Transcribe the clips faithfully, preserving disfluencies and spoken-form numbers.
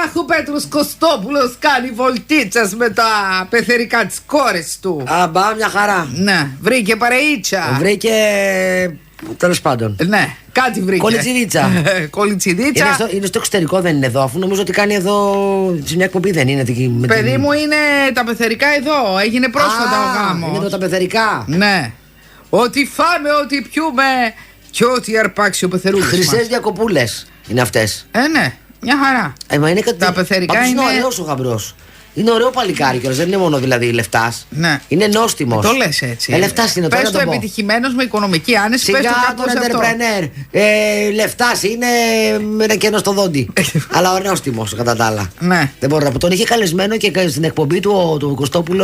Αχ, ο Πέτρος Κωστόπουλος κάνει βολτίτσας με τα πεθερικά της κόρης του. Αμπά, μια χαρά. Ναι, βρήκε παρεΐτσα. Βρήκε. Τέλος πάντων. Ναι, κάτι βρήκε. Κολιτσιδίτσα. Κολιτσιδίτσα. Είναι στο, είναι στο εξωτερικό, δεν είναι εδώ. Αφού νομίζω ότι κάνει εδώ. Σε μια εκπομπή δεν είναι. Με Παιδί την... μου, είναι τα πεθερικά εδώ. Έγινε πρόσφατα Α, ο γάμος. Είναι εδώ τα πεθερικά. Ναι. Ό,τι φάμε, ό,τι πιούμε και ό,τι αρπάξει ο πεθερούλης. Χρυσές διακοπούλες είναι αυτές. Ε, ναι, μια χαρά. Ε, μα είναι κάτι... Τα πεθερικά Πάντως είναι. Είναι ωραίος ο γαμπρός. Είναι ωραίο παλικάρι κιόλας, δεν είναι μόνο δηλαδή λεφτάς. Ναι. Είναι νόστιμος. Το λες έτσι. Ε, λεφτάς είναι, πες τώρα το να το πω. επιτυχημένος με οικονομική άνεση. Σιγά πες το κάπως τον αυτό. entrepreneur. Ε, λεφτάς είναι με ένα κενό στο δόντι. Αλλά ο νόστιμος κατά τα άλλα. Ναι. Δεν μπορώ να πω. Τον είχε καλεσμένο και στην εκπομπή του ο, του Κωστόπουλο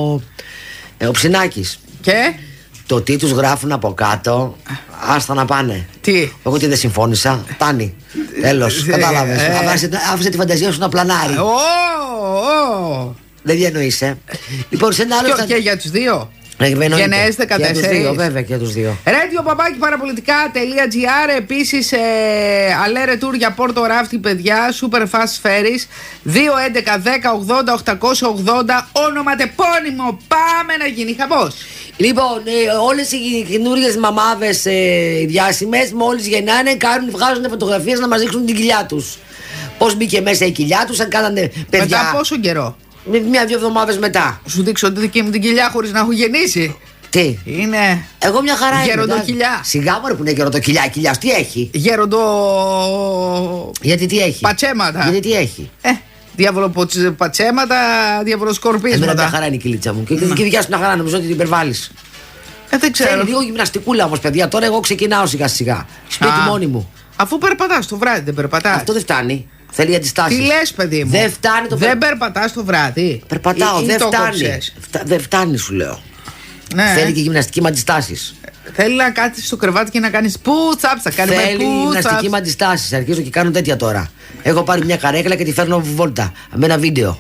ο, ο Ψινάκης. Και. Το τι τους γράφουν από κάτω, άστα να πάνε. Τι. Εγώ τι δεν συμφώνησα. Φτάνει. Τέλος. Κατάλαβες. ε. Άφησε, άφησε τη φαντασία σου να πλανάρει. Ω, ω. Δεν διανοείσαι. Λοιπόν, σε ένα άλλο. Και, και για τους δύο. Γενναίες Γενναίες δεκατέσσερις. Και τους δύο, βέβαια και τους δύο. Radio παπάκι παραπολιτικά.gr. Επίσης, ε, αλέρε tour για Πόρτο Ράφτη, παιδιά. Super fast ferries. δύο έντεκα δέκα ογδόντα οκτακόσια ογδόντα. Ονοματεπώνυμο. Πάμε να γίνει χαμός. Λοιπόν, ε, όλες οι καινούριες μαμάδες ε, διάσημες, μόλις γεννάνε, κάνουν, βγάζουν φωτογραφίες να μας δείξουν την κοιλιά τους. Πώς μπήκε μέσα η κοιλιά τους, αν κάνανε παιδιά. Μετά πόσο καιρό? Μια-δύο εβδομάδες μετά. Σου δείξω τη δική μου την κοιλιά χωρίς να έχω γεννήσει. Τι? Είναι. Εγώ μια χαρά είμαι. Γεροντοκυλιά. Σιγά μωρέ που είναι γεροντοκυλιά. Κοιλιά, τι έχει? Γεροντο. Γιατί τι έχει? Πατσέματα. Γιατί τι έχει? Ε, διάβολο πατσέματα, διαβολοσκορπίσματα. Εμένα μια χαρά είναι η κυλίτσα μου. Και, και η δικιά σου μια χαρά, νομίζω ότι την υπερβάλλεις. Ε, δεν ξέρω. Θέλει λίγο γυμναστικούλα όμως, παιδιά. Τώρα εγώ ξεκινάω σιγά σιγά. Σπίτι Α, μόνη μου. Αφού περπατάς το βράδυ, δεν περπατάς? Αυτό δεν φτάνει. Θέλει αντιστάσεις. Τι λες, παιδί μου? Δεν φτάνει το Δεν περπατάς το βράδυ? Περπατάω, Ή- ή δεν το φτάνει. κόψες? Φτα- Δεν φτάνει, σου λέω. Ναι. Θέλει και γυμναστική με αντιστάσεις. Θέλει να κάτσεις στο κρεβάτι και να κάνεις push-ups. Θα κάνει Θέλει γυμναστική με push-ups. αντιστάσεις. Αρχίζω και κάνω τέτοια τώρα. Έχω πάρει μια καρέκλα και τη φέρνω βόλτα με ένα βίντεο.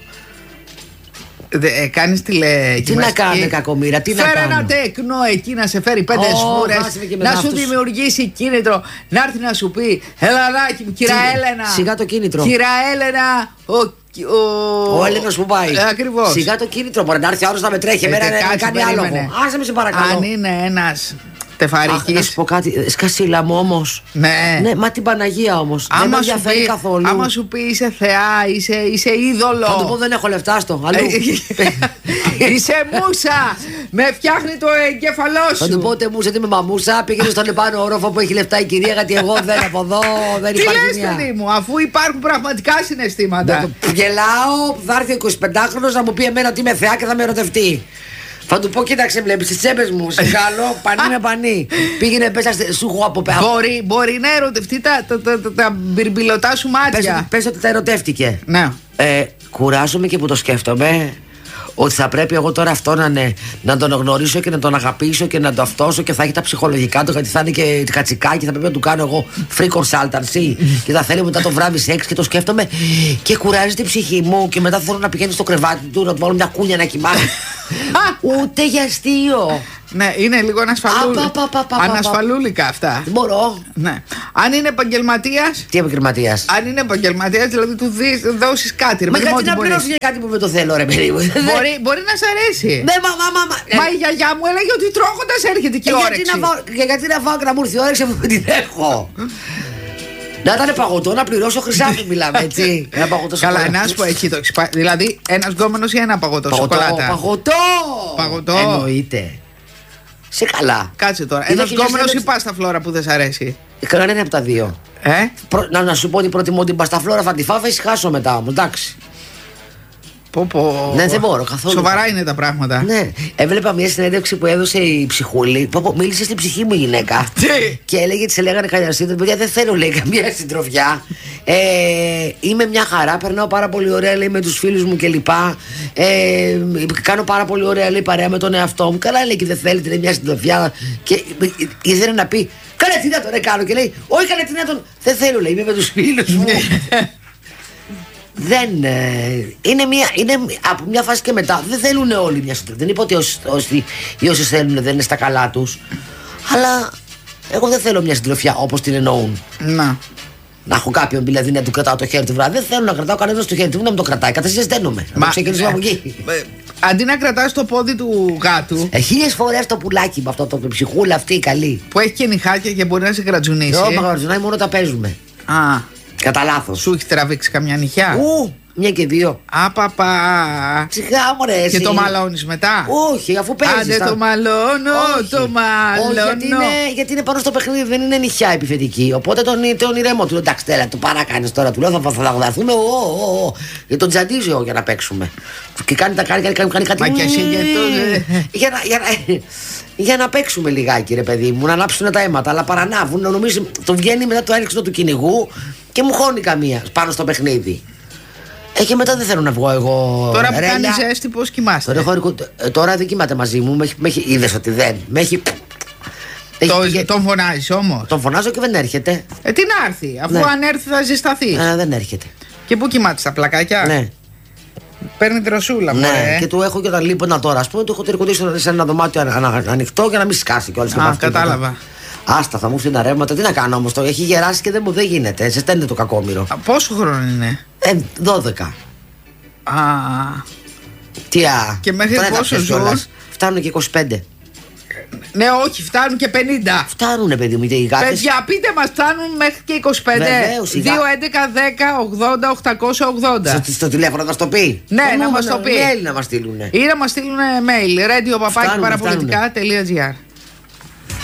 Ε, κάνεις τηλε. Τι να κάνω, κακομοίρα, τι να Φέρε κάνω. ένα τέκνο εκεί να σε φέρει πέντε Ω, σφούρες, χάσαμε και να μετά σου αυτούς. δημιουργήσει κίνητρο, να έρθει να σου πει Ελαδάκι μου, κυρία Τι, Έλενα. σιγά το κίνητρο. Κυρία Έλενα, ο. Ο, Ο Έλληνας που πάει. Ε, ακριβώς. Σιγά το κίνητρο. Μπορεί να έρθει άλλο να με τρέχει. Ε, Εμένα τε, να κάτσε, κάνει περίμενε. άλογο. Άσε με σε παρακαλώ. Αν είναι ένας Αχ, να τεφαρικής. σου πω κάτι. Σκασίλα μου όμως. Ναι. Ναι, μα την Παναγία όμως. Δεν με Άμα σου, ενδιαφέρει πει, καθόλου. άμα σου πει είσαι θεά, είσαι, είσαι είδωλο. Θα του πω δεν έχω λεφτά στο. Αλλού. Είσαι μουσα. Με φτιάχνει το εγκέφαλό σου. Θα του πω ότι μου είσαι με μαμούσα. Πήγαινε στον επάνω όροφο που έχει λεφτά η κυρία. Γιατί εγώ δεν από εδώ δεν Τι υπάρχει λες, μία. παιδί μου, αφού υπάρχουν πραγματικά συναισθήματα. Γελάω, θα έρθει ο εικοσιπεντάχρονος να μου πει εμένα ότι είμαι θεά και θα με ερωτευτεί. Θα του πω, κοίταξε, βλέπεις τις τσέπες μου. Σε καλώ, πανί με πανί. Πήγαινε, πέσα, σου έχω από πέρα. Μπορεί, μπορεί να ερωτευτεί τα, τα, τα, τα, τα μπιρμπιλωτά σου Πες, μάτια. ότι- πες ότι τα ερωτεύτηκε. Ναι. Ε, κουράζομαι και που το σκέφτομαι. Ότι θα πρέπει εγώ τώρα αυτό να, είναι, να τον γνωρίσω και να τον αγαπήσω και να το αυτόσω και θα έχει τα ψυχολογικά του γιατί θα είναι και κατσικά και θα πρέπει να του κάνω εγώ free consultancy και θα θέλει μετά το βράδυ σεξ και το σκέφτομαι και κουράζει την ψυχή μου και μετά θέλω να πηγαίνει στο κρεβάτι του να του βάλω μια κούνια να κοιμάσει. Ούτε για αστείο. Ναι, είναι λίγο ανασφαλούλι... Α, πα, πα, πα, πα, πα. ανασφαλούλικα αυτά. Δεν μπορώ. Ναι. Αν είναι επαγγελματία. Τι επαγγελματία. Αν είναι επαγγελματία, δηλαδή του δώσει κάτι. Ρε, Μα παιδί μου, γιατί ό,τι να μπορείς. πληρώσω για κάτι που δεν το θέλω, ρε παιδί μου. Μπορεί, μπορεί να σ' αρέσει. Ναι, μα, μα, μα, μα. Μα η γιαγιά μου έλεγε ότι τρώγοντα έρχεται και η Ε, γιατί όρεξη. να φάω, και γιατί να φάω και να μου έρθει η όρεξη αφού δεν την έχω. Να ήταν παγωτό, να πληρώσω χρυσάφι, μιλάμε έτσι. Ένα παγωτό Καλά, σοκολάτα. να σου πω εκεί το έχεις πάει. Δηλαδή, ένα γκόμενο ή ένα παγωτό, Παγωτό, σοκολάτα. παγωτό. Παγωτό. Εννοείται. Σε καλά. Κάτσε τώρα. Είδα Ένα και μια γκόμενο ή συνέντευξη- πασταφλόρα που δεν σ' αρέσει. Κανένα είναι από τα δύο. Ε? Προ- να, να σου πω ότι προτιμώ την πασταφλόρα, θα τη φάω, θα ησυχάσω μετά όμω. Εντάξει. Πω, πω. Ναι, δεν μπορώ καθόλου. Σοβαρά είναι τα πράγματα. Ναι. Έβλεπα μια συνέντευξη που έδωσε η ψυχούλη. Πω, πω, μίλησε στην ψυχή μου η γυναίκα. Τι? Και έλεγε, τη λέγανε καμιά σύντροφια. Παιδιά, δεν θέλω, λέει, καμία συντροφιά. Ε, είμαι μια χαρά, περνάω πάρα πολύ ωραία, λέει, με του φίλου μου κλπ. Ε, κάνω πάρα πολύ ωραία, λέει, παρέα με τον εαυτό μου. Καλά, λέει, και δεν θέλετε, λέει, μια συντροφιά. Και ήθελε να πει, καλά, τι να τον κάνω. Και λέει, όχι, καλά, τι να τον. Δεν θέλω, λέει, είμαι με του φίλου μου. Δεν. Ε, είναι, μια, είναι από μια φάση και μετά. Δεν θέλουν όλοι μια συντροφιά. Δεν είπα ότι όσοι, όσοι, οι όσοι θέλουν δεν είναι στα καλά του. Αλλά εγώ δεν θέλω μια συντροφιά όπως την εννοούν. Να. Να έχω κάποιον δηλαδή να του κρατάω το χέρι του βράδυ. Δεν θέλω να κρατάω κανένα το χέρι του, να μου το κρατάει. Καταρχήν στέλνομαι. Να το ξεκινήσουμε από εκεί. Αντί να κρατάς το πόδι του γάτου. Ε, χίλιες φορές το πουλάκι με αυτό το ψυχούλα αυτή καλή. Που έχει και νυχάκια και μπορεί να σε γρατζουνίσει. Όχι, μα γρατζουνάει μόνο τα παίζουμε. Α. Κατά λάθος. Σου έχει τραβήξει καμιά νυχιά. Ου, μια και δύο. Απαπα. Σιγά μωρέ εσύ. Και το μαλώνεις μετά. Όχι, αφού παίζεις. Άντε θα... το μαλώνω, όχι. το μαλώνω. Όχι, γιατί είναι, γιατί είναι πάνω στο παιχνίδι, δεν είναι νυχιά επιθετική. Οπότε τον, τον ηρεμό του λέω: εντάξει, τέλα, το παρακάνεις τώρα. Του λέω: θα, θα δαχθούμε. Για τον τζαντίζω για να παίξουμε. Και κάνει τα κάνει, κάνει, κάνει κάτι. Μα και εσύ γιατί. για, να, για, να, για να παίξουμε λιγάκι, ρε παιδί μου, να ανάψουν τα αίματα. Αλλά παρανάβουν, νομίζω το βγαίνει μετά το έριξο του κυνηγού και μου χώνει καμία πάνω στο παιχνίδι. Ε, και μετά δεν θέλω να βγω εγώ. Τώρα που κάνει ζέστη, πώς κοιμάστε. Τώρα, έχω, τώρα δεν κοιμάται μαζί μου. Είδες ότι δεν. Με έχει. Το, έχει... Τον φωνάζεις όμως. Τον φωνάζω και δεν έρχεται. Ε, τι να έρθει, αφού ναι. αν έρθει θα ζεσταθεί. Ε, δεν έρχεται. Και πού κοιμάται, στα πλακάκια. Ναι. Παίρνει τροσούλα μου. Ναι, ε. και του έχω και όταν λείπω να τώρα, α πούμε, του έχω τρικοντήσει σε ένα δωμάτιο ανοιχτό για να μην σκάσει κιόλας. Α, κατάλαβα. Άστα, θα μου έρθει τα ρεύματα. Τι να κάνω όμως, το έχει γεράσει και δεν μου δεν γίνεται. Σε στέλνει το κακόμοιρο. Α, πόσο χρόνο είναι? Ε, δώδεκα. Α. Τι α. Και μέχρι πόσο ζουν? Φτάνουν και είκοσι πέντε. Ναι, όχι, φτάνουν και πενήντα. Φτάνουνε, παιδί μου, οι γάτες. Παιδιά, πείτε μας, φτάνουν μέχρι και είκοσι πέντε. Βεβαίως, δύο έντεκα δέκα ογδόντα οκτακόσια ογδόντα. Στο, στο τηλέφωνο να το πει. Ναι, το να μας το πει. Mail να μας στείλουν. Ή να μας στείλουν mail. radio παπάκι παραπολιτικά τελεία gr.